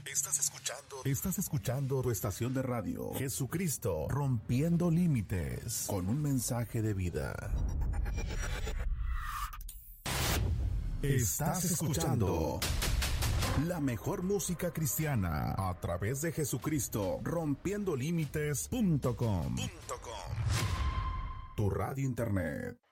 Estás escuchando tu estación de radio, Jesucristo, rompiendo límites, con un mensaje de vida. Estás escuchando la mejor música cristiana a través de Jesucristo, rompiendolímites.com. Tu radio internet.